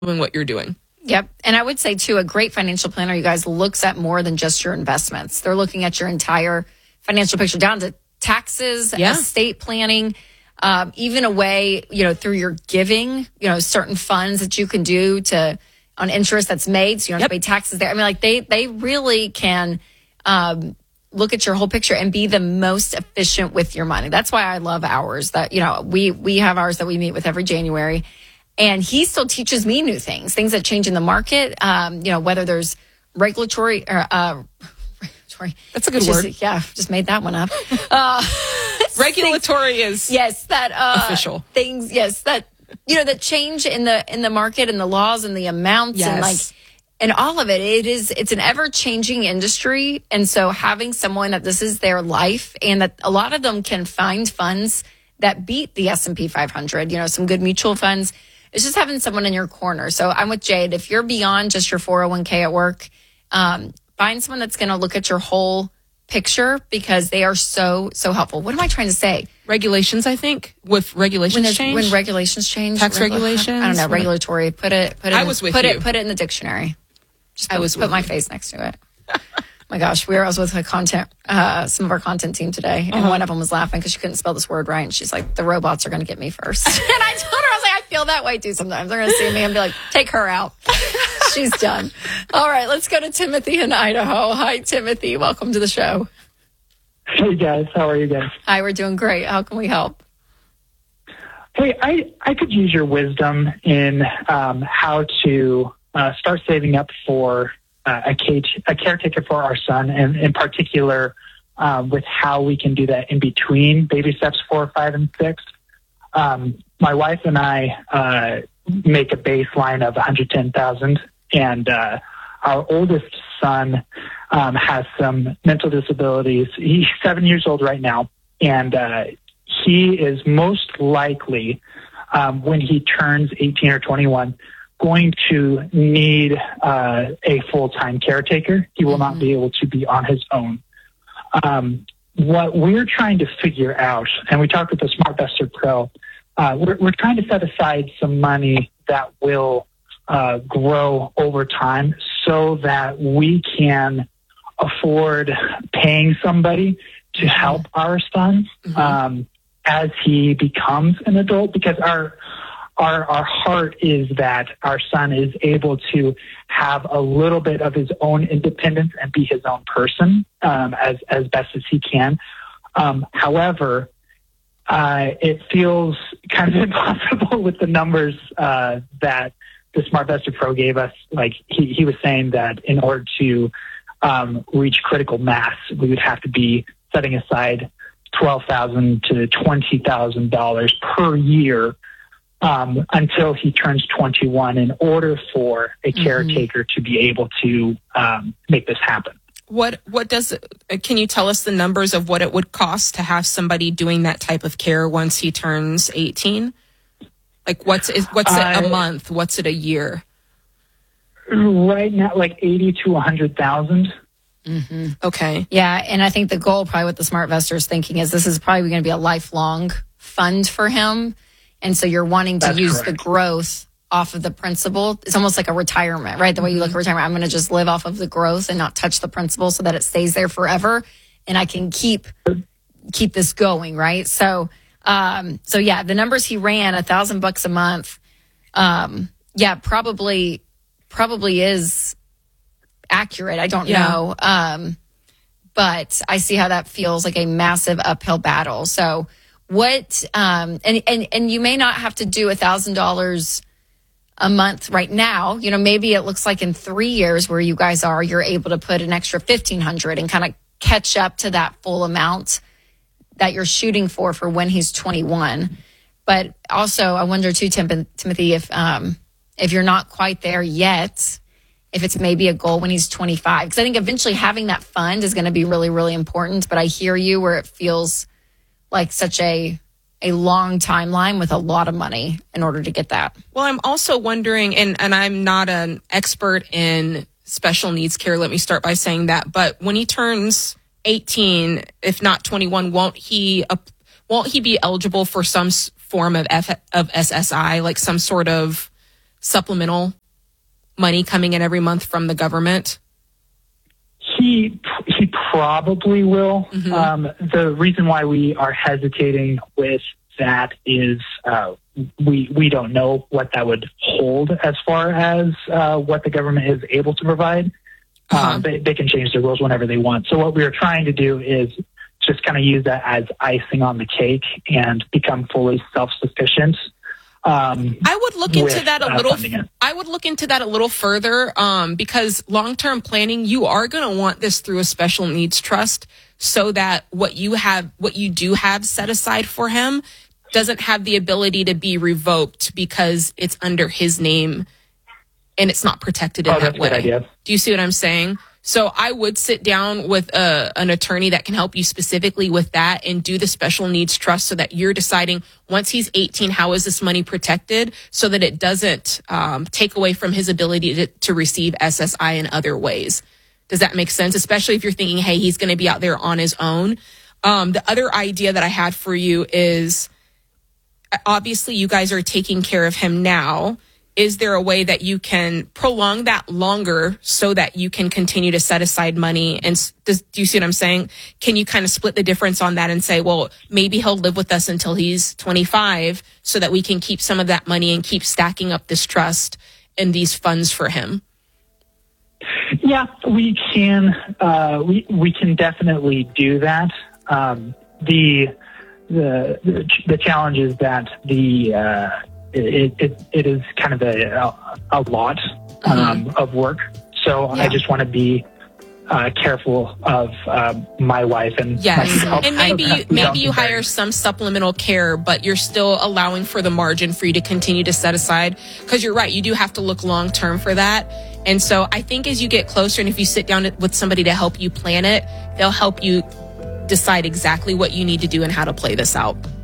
doing what you're doing. Yep. And I would say, too, a great financial planner, you guys, looks at more than just your investments. They're looking at your entire financial picture down to taxes, estate planning, even a way, through your giving, certain funds that you can do on interest that's made. So you don't have to pay taxes there. I mean, like they really can look at your whole picture and be the most efficient with your money. That's why I love ours that, we have ours that we meet with every January. And he still teaches me new things that change in the market, whether there's regulatory. That's a good word. Just made that one up. Regulatory is official things. Yes, that that change in the market and the laws and the amounts and all of it. It's an ever changing industry, and so having someone that this is their life and that a lot of them can find funds that beat the S&P 500. Some good mutual funds. It's just having someone in your corner. So I'm with Jade. If you're beyond just your 401k at work, find someone that's going to look at your whole picture because they are so helpful. What am I trying to say? Regulations, I think, with regulations change. When regulations change, tax regulations. I don't know. Regulatory. Put it in the dictionary. Just put my face next to it. My gosh, I was with some of our content team today, and one of them was laughing because she couldn't spell this word right, and she's like, "The robots are going to get me first." And I told her, I was like, "I feel that way too. Sometimes they're going to see me and be like, take her out." She's done. All right, let's go to Timothy in Idaho. Hi, Timothy. Welcome to the show. Hey guys, how are you guys? Hi, we're doing great. How can we help? Hey, I could use your wisdom in how to start saving up for a caretaker for our son, and in particular with how we can do that in between baby steps 4, 5, and 6. My wife and I make a baseline of $110,000, and our oldest son has some mental disabilities. He's 7 years old right now, and he is most likely, when he turns 18 or 21, going to need a full-time caretaker. He will not be able to be on his own. What we're trying to figure out, and we talked with the SmartVestor Pro, we're trying to set aside some money that will grow over time so that we can afford paying somebody to help our son as he becomes an adult, because our heart is that our son is able to have a little bit of his own independence and be his own person as best as he can. However, it feels kind of impossible with the numbers that the SmartVestor Pro gave us. Like he was saying that in order to reach critical mass, we would have to be setting aside $12,000 to $20,000 per year until he turns 21 in order for a caretaker to be able to make this happen. Can you tell us the numbers of what it would cost to have somebody doing that type of care once he turns 18? Like what's it a month? What's it a year? Right now, like 80 to 100,000. Okay. Yeah. And I think the goal probably what the SmartVestor is thinking is this is probably going to be a lifelong fund for him. And so you're wanting to use the growth off of the principal. It's almost like a retirement, right? The way you look at retirement, I'm going to just live off of the growth and not touch the principal so that it stays there forever. And I can keep this going, right? So yeah, the numbers he ran, $1,000 a month. Probably is accurate. I don't know. But I see how that feels like a massive uphill battle. So what, and you may not have to do $1,000 a month right now. Maybe it looks like in 3 years where you guys are, you're able to put an extra $1,500 and kind of catch up to that full amount that you're shooting for when he's 21. But also I wonder too, Timothy, if you're not quite there yet, if it's maybe a goal when he's 25, because I think eventually having that fund is going to be really, really important. But I hear you where it feels like such a long timeline with a lot of money in order to get that. Well, I'm also wondering, and I'm not an expert in special needs care, let me start by saying that, but when he turns 18, if not 21, won't he be eligible for some form of SSI, like some sort of supplemental money coming in every month from the government? He probably will. The reason why we are hesitating with that is we don't know what that would hold as far as what the government is able to provide. They can change the rules whenever they want. So what we are trying to do is just kind of use that as icing on the cake and become fully self-sufficient. I would look into that a little. I would look into that a little further because long-term planning, you are going to want this through a special needs trust, so that what you do have set aside for him doesn't have the ability to be revoked because it's under his name and it's not protected in that way. Good idea. Do you see what I'm saying? So I would sit down with an attorney that can help you specifically with that and do the special needs trust, so that you're deciding once he's 18, how is this money protected, so that it doesn't take away from his ability to receive SSI in other ways. Does that make sense? Especially if you're thinking, hey, he's going to be out there on his own. The other idea that I had for you is, obviously you guys are taking care of him now. Is there a way that you can prolong that longer so that you can continue to set aside money? And do you see what I'm saying? Can you kind of split the difference on that and say, well, maybe he'll live with us until he's 25 so that we can keep some of that money and keep stacking up this trust and these funds for him? Yeah, we can. We can definitely do that. The challenge is that it is kind of a lot of work. So I just want to be careful of my wife and my help. And maybe you hire some supplemental care, but you're still allowing for the margin for you to continue to set aside, because you're right, you do have to look long term for that. And so I think as you get closer, and if you sit down with somebody to help you plan it, they'll help you decide exactly what you need to do and how to play this out.